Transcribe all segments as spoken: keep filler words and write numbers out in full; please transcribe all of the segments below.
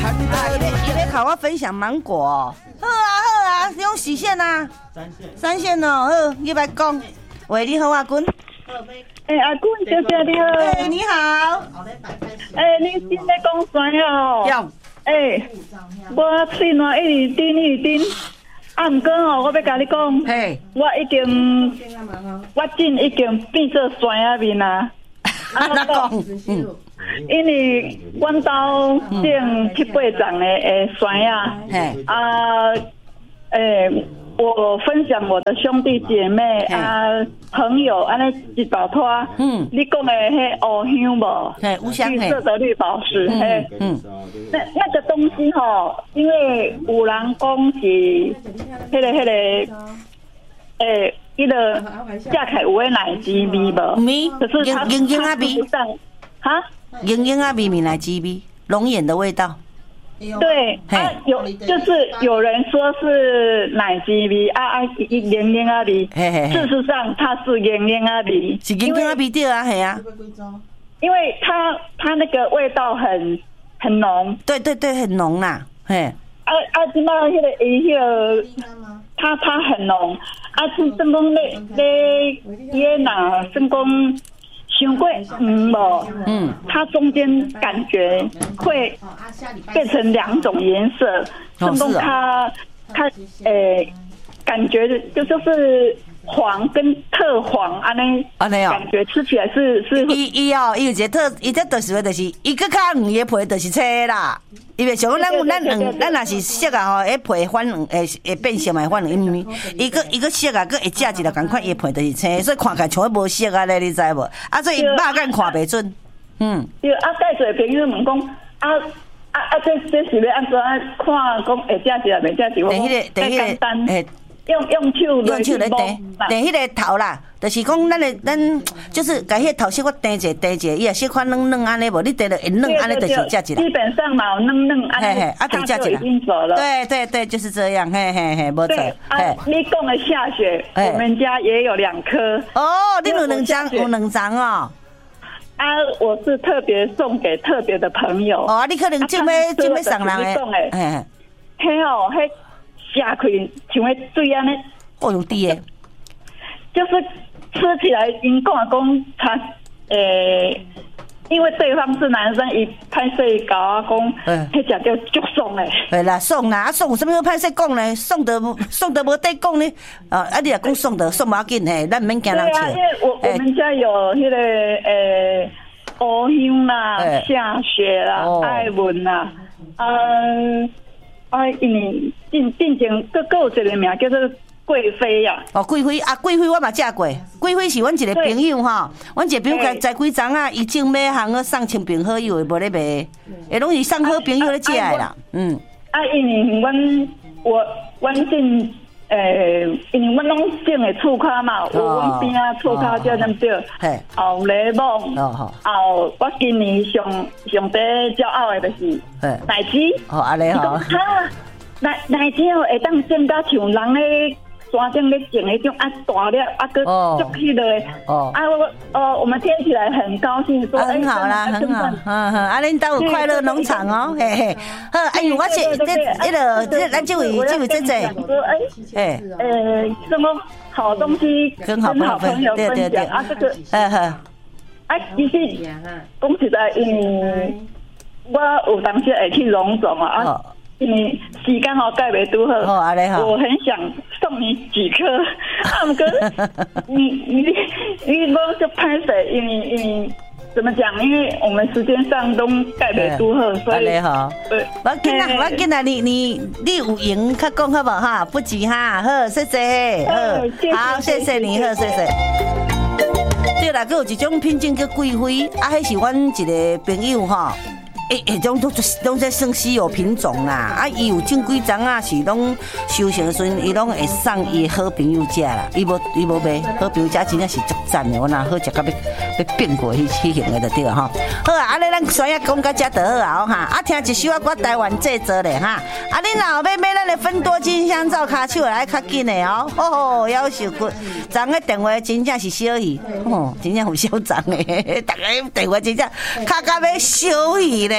你咧考我分享芒果、哦，好啊好啊，你用洗线啊？三线，三线哦，好，你来讲。喂，你好，阿君。 哎、欸，阿君小姐你好。 哎、欸，你好。 哎、欸，你今在讲啥哦？ 有。 哎、欸，我嘴暖一直叮一直叮，啊，毋过哦，我要甲你讲， 嘿， 我已经，我真已经变做酸仔面啊。 啊，哪讲？嗯。 因为阮兜种七八丛的诶酸仔，啊，诶、欸，我分享我的兄弟姐妹啊朋友，安尼一大拖。嗯，你讲的迄乌香无？ 嘿，乌香， 绿色的绿宝石，嘿，嗯，那那个东西吼，因为有人讲是迄个迄个，诶，伊个食起来有诶奶汁味无？ 没， 可是它硬硬啊味， 哈？ 莹莹啊，米米奶鸡味，龙眼的味道。 对，啊，有就是有人说是奶鸡味，啊啊，莹莹啊味。事实上，它是莹莹啊味， 是莹莹啊味对啊，系啊。 因为它它那个味道很很浓。 对对对，很浓啦，嘿。 啊啊，即摆迄个伊迄个，它它很浓，啊，是算讲咧咧，伊个若算讲。伤过嗯无，嗯，它中间感觉会变成两种颜色，甚至它它诶，感觉就就是黄跟特黄安尼，安尼哦，感觉吃起来是是。 伊伊哦，伊有一个特，伊这特殊的就是伊搁较黄的皮就是青啦。因为像咱咱黄，咱若是色啊吼，迄皮反黄会会变色嘛，反黄。伊伊个伊个色啊，搁会食一个共款，伊皮就是青，所以看起来像无色啊咧，你知无？啊，所以肉眼看袂准。嗯。对啊，介侪朋友问讲啊啊啊，这这是要安怎看讲会食一个袂食一个？ 第迄个，第迄个，诶。 用用手用手来订，订迄个头啦，就是讲咱的咱就是甲迄个头小可订者订者，伊也小可嫩嫩安尼无，你订了会嫩安尼就是食一个。 基本上嘛嫩嫩安尼，嘿嘿，啊就食一个。已经走了。 对对对，就是这样，嘿嘿嘿，无错。 啊，你讲的下雪，我们家也有两颗。 哦，你有两张，有两张哦。 啊，我是特别送给特别的朋友。 哦，你可能准备准备送人诶。 嘿，嘿哦，嘿。下开像迄水安尼， 哦，有滴诶， 就是吃起来，因讲讲他诶，因为对方是男生，伊拍摄搞啊讲，迄只叫足爽诶。 对啦，爽啦，啊爽有啥物好拍摄讲呢？爽得爽得无得讲呢？啊，啊你若讲爽得爽无要紧嘿，咱免惊人笑。 对啊，因为我我们家有迄个诶，乌香啦、下雪啦、爱文啦，嗯。啊，因为进进前佫佫有一个名叫做贵妃呀。 哦，贵妃啊，贵妃我嘛食过。贵妃是阮一个朋友吼，阮一个朋友家栽几丛啊，伊种买行个送亲朋好友的，无咧卖，会拢是送好朋友咧食的啦。嗯。 啊，因为阮我阮进诶，因为阮拢种的厝骹嘛，有阮边啊厝骹叫什么叫？嘿。后雷梦。哦好。后我今年上上第骄傲的就是奶汁。 哦，安尼吼。 哈，奶奶汁哦，会当种到像人咧山顶咧种迄种啊大粒啊个足起落的。哦。啊我哦，我们听起来很高兴，说很好啦，很好。嗯嗯，啊恁兜有快乐农场哦，嘿嘿。好，哎呦，我这这迄个这咱这位这位姐姐。 哎呃，什么好东西跟好朋友分享啊？这个，嗯哼，啊，其实讲实在，因为我有当时会去农种啊，啊，因为时间好盖袂拄好，哦，安尼好，我很想送你几颗，啊，毋过你你你我就拍摄，因为因为。怎么讲？因为我们时间上都盖袂拄好，所以好。对，我紧啦，我紧啦，你你你有闲较讲好不哈？不急哈，好，谢谢，好，好，谢谢你，好，谢谢。对啦，佮有一种品种叫贵妃，啊，迄是阮一个朋友吼。诶，迄种都拢在算稀有品种啦，啊，伊有种几丛啊，是拢收成的时阵，伊拢会送伊好朋友食啦。伊无伊无卖，好朋友食真正是足赞的，我若好食到要要变过迄迄型的就对哈。好啊，安尼咱专业讲到遮就好啊哈。啊，听一首啊，我台湾制作的哈。啊，恁若要买咱的芬多精香皂骹手来较紧的哦。哦，夭寿骨，昨个电话真正是小气，哦，真正有小昨的，逐个电话真正卡甲要小气咧。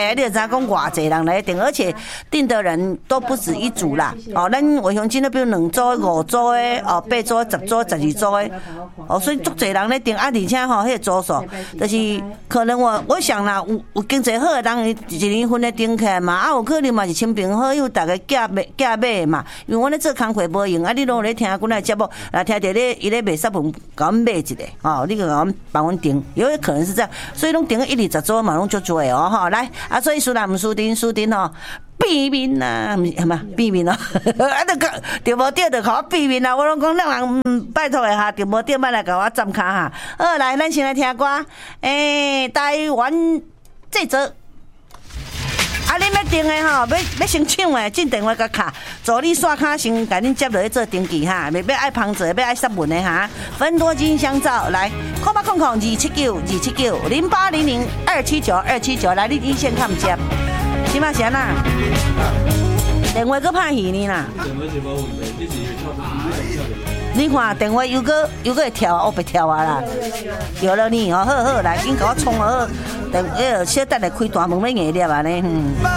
你就知影讲偌济人来订，而且订的人都不止一组啦。哦，咱卫生巾那边两组、五组的，哦，八组、十组、十二组的，哦，所以足济人来订啊，而且吼，迄个组数，就是可能我我想啦，有有经济好的人一年份的订起来嘛，啊，有可能嘛是亲朋好友大家夹买夹买嘛，因为我咧做工课无用，啊，你拢咧听阮来节目，啊，听着咧伊咧卖纱粉，甲阮买一个，哦，你个甲阮帮阮订，有可能是这样，所以拢订个一二十组嘛，拢足多哦，吼，来，啊，所以输人毋输阵，输阵吼。避免啊，是嘛？避免哦，啊，着着无对，着互我避免啊！我拢讲，咱人嗯，拜托下，着无对，莫来甲我站卡哈。好，来，咱先来听歌。诶、欸，台湾这则。啊，恁要订的吼，要要先抢的，进电话甲卡，助理刷卡先，甲恁接落去做登记哈。袂要爱旁者，要爱杀文的哈。芬多精香皂来，空八空空二七九二七九零八零零二七九二七九，来，恁一线看唔接。即马是安那？电话搁拍戏呢啦。你看电话又搁又搁会跳啊，我别跳啊啦。有了你哦，好好来，紧甲我冲啊！电，呃，小等下开大门要硬粒啊呢。